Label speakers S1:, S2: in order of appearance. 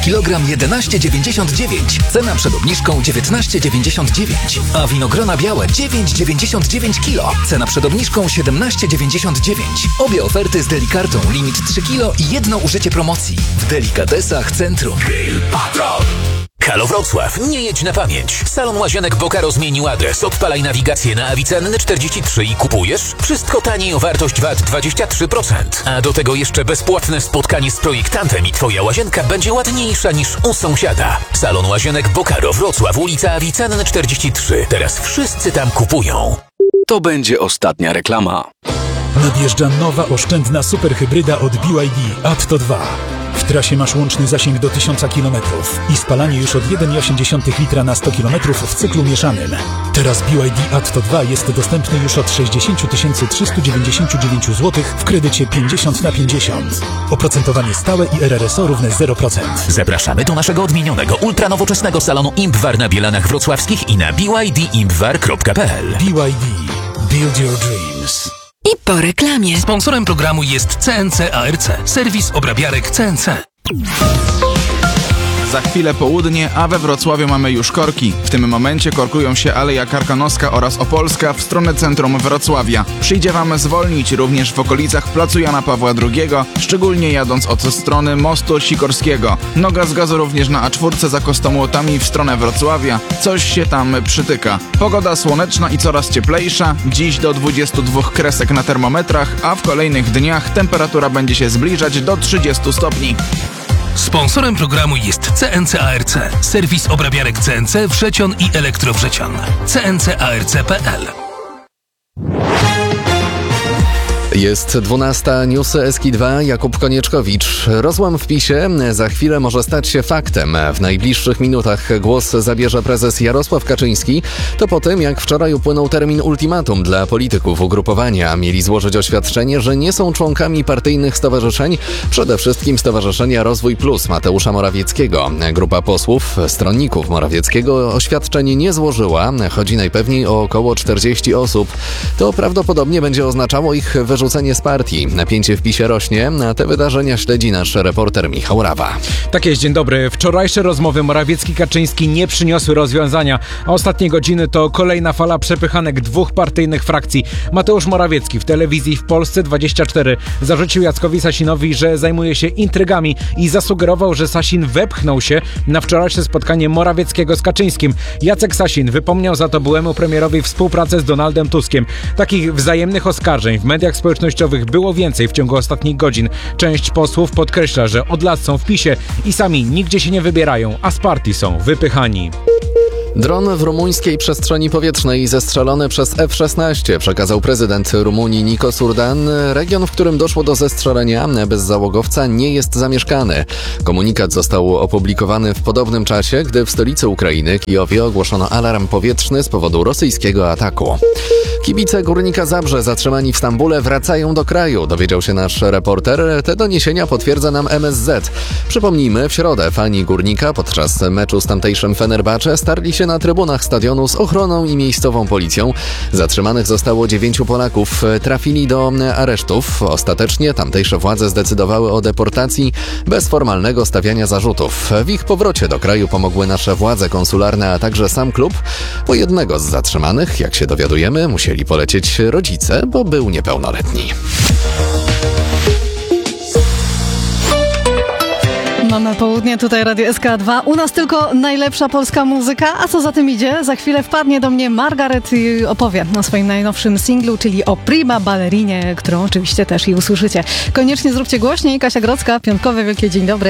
S1: Kilogram 11,99. Cena przed obniżką 19,99. A winogrona białe 9,99 kg. Cena przed obniżką 17,99. Obie oferty z Delikartą. Limit 3 kg i jedno użycie promocji. W Delikatesach Centrum.
S2: Grill Patrol! Halo Wrocław, nie jedź na pamięć. Salon Łazienek Bokaro zmienił adres. Odpalaj nawigację na Avicenny 43 i kupujesz. Wszystko taniej o wartość VAT 23%. A do tego jeszcze bezpłatne spotkanie z projektantem i twoja łazienka będzie ładniejsza niż u sąsiada. Salon Łazienek Bokaro Wrocław, ulica Avicenny 43. Teraz wszyscy tam kupują.
S3: To będzie ostatnia reklama.
S4: Nadjeżdża nowa, oszczędna superhybryda od BYD Atto 2. W trasie masz łączny zasięg do 1000 km i spalanie już od 1,8 litra na 100 km w cyklu mieszanym. Teraz BYD Atto 2 jest dostępny już od 60 399 zł w kredycie 50/50. Oprocentowanie stałe i RRSO równe 0%.
S2: Zapraszamy do naszego odmienionego, ultranowoczesnego salonu Impwar na Bielanach Wrocławskich i na bydimpwar.pl.
S4: BYD. Build your dreams.
S5: I po reklamie.
S6: Sponsorem programu jest CNC ARC, serwis obrabiarek CNC.
S7: Za chwilę południe, a we Wrocławiu mamy już korki. W tym momencie korkują się Aleja Karkonoska oraz Opolska w stronę centrum Wrocławia. Przyjdzie wam zwolnić również w okolicach placu Jana Pawła II, szczególnie jadąc od strony mostu Sikorskiego. Noga z gazu również na A4 za Kostomłotami w stronę Wrocławia. Coś się tam przytyka. Pogoda słoneczna i coraz cieplejsza. Dziś do 22 kresek na termometrach, a w kolejnych dniach temperatura będzie się zbliżać do 30 stopni.
S6: Sponsorem programu jest CNC ARC, serwis obrabiarek CNC Wrzecion i Elektrowrzecion. cncarc.pl.
S8: Jest 12, newsy Eski2, Jakub Konieczkowicz. Rozłam w PiS-ie za chwilę może stać się faktem. W najbliższych minutach głos zabierze prezes Jarosław Kaczyński. To po tym, jak wczoraj upłynął termin ultimatum dla polityków ugrupowania. Mieli złożyć oświadczenie, że nie są członkami partyjnych stowarzyszeń, przede wszystkim Stowarzyszenia Rozwój Plus Mateusza Morawieckiego. Grupa posłów, stronników Morawieckiego oświadczeń nie złożyła. Chodzi najpewniej o około 40 osób. To prawdopodobnie będzie oznaczało ich wyrzucenie z partii. Napięcie w PiS-ie rośnie, a te wydarzenia śledzi nasz reporter Michał Rawa.
S9: Tak jest, dzień dobry. Wczorajsze rozmowy Morawiecki-Kaczyński nie przyniosły rozwiązania, a ostatnie godziny to kolejna fala przepychanek dwóch partyjnych frakcji. Mateusz Morawiecki w telewizji w Polsce 24 zarzucił Jackowi Sasinowi, że zajmuje się intrygami i zasugerował, że Sasin wepchnął się na wczorajsze spotkanie Morawieckiego z Kaczyńskim. Jacek Sasin wypomniał za to byłemu premierowi współpracę z Donaldem Tuskiem. Takich wzajemnych oskarżeń w mediach społecznościowych było więcej w ciągu ostatnich godzin. Część posłów podkreśla, że od lat są w PiS-ie i sami nigdzie się nie wybierają, a z partii są wypychani.
S8: Dron w rumuńskiej przestrzeni powietrznej zestrzelony przez F-16, przekazał prezydent Rumunii Nikos Urdan. Region, w którym doszło do zestrzelenia bezzałogowca, nie jest zamieszkany. Komunikat został opublikowany w podobnym czasie, gdy w stolicy Ukrainy, Kijowie, ogłoszono alarm powietrzny z powodu rosyjskiego ataku. Kibice Górnika Zabrze zatrzymani w Stambule wracają do kraju, dowiedział się nasz reporter. Te doniesienia potwierdza nam MSZ. Przypomnijmy, w środę fani Górnika podczas meczu z tamtejszym Fenerbahce starli się na trybunach stadionu z ochroną i miejscową policją. Zatrzymanych zostało 9 Polaków. Trafili do aresztów. Ostatecznie tamtejsze władze zdecydowały o deportacji bez formalnego stawiania zarzutów. W ich powrocie do kraju pomogły nasze władze konsularne, a także sam klub. Po jednego z zatrzymanych, jak się dowiadujemy, musieli polecieć rodzice, bo był niepełnoletni.
S10: Mamy południe, tutaj Radio SK2. U nas tylko najlepsza polska muzyka, a co za tym idzie? Za chwilę wpadnie do mnie Margaret i opowie o swoim najnowszym singlu, czyli o Prima Ballerinie, którą oczywiście też i usłyszycie. Koniecznie zróbcie głośniej. Kasia Grodzka, piątkowe wielkie dzień dobry.